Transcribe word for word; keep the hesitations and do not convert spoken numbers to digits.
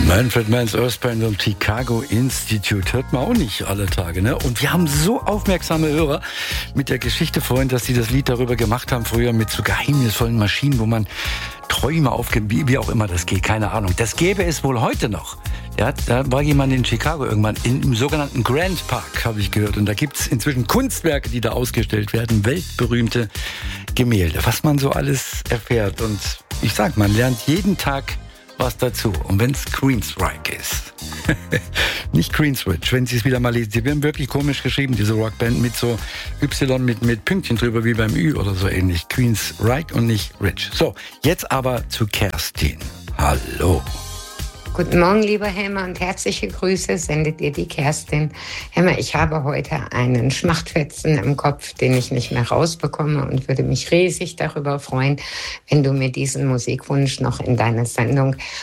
Manfred Mann's Earth Band und Chicago Institute hört man auch nicht alle Tage, ne? Und wir haben so aufmerksame Hörer mit der Geschichte vorhin, dass sie das Lied darüber gemacht haben, früher mit so geheimnisvollen Maschinen, wo man Träume aufgibt, wie auch immer das geht, keine Ahnung. Das gäbe es wohl heute noch. Ja, da war jemand in Chicago irgendwann, in, im sogenannten Grand Park, habe ich gehört. Und da gibt es inzwischen Kunstwerke, die da ausgestellt werden, weltberühmte Gemälde, was man so alles erfährt. Und ich sag, man lernt jeden Tag was dazu. Und wenn es Queensryche ist, nicht Queensrich, wenn Sie es wieder mal lesen, sie werden wirklich komisch geschrieben, diese Rockband, mit so Y mit, mit Pünktchen drüber, wie beim Ü oder so ähnlich. Queensryche und nicht Rich. So, jetzt aber zu Kerstin. Hallo. Guten Morgen, lieber Helmer, und herzliche Grüße sendet dir die Kerstin. Helmer, ich habe heute einen Schmachtfetzen im Kopf, den ich nicht mehr rausbekomme, und würde mich riesig darüber freuen, wenn du mir diesen Musikwunsch noch in deine Sendung